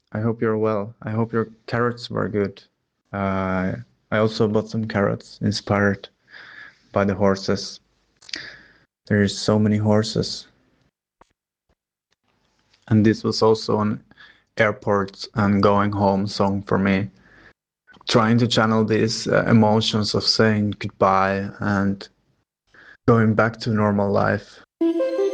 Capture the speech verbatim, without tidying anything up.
I hope you're well. I hope your carrots were good. Uh, I also bought some carrots inspired by the horses. There's so many horses. And this was also an airport and going home song for me. Trying to channel these uh, emotions of saying goodbye and going back to normal life.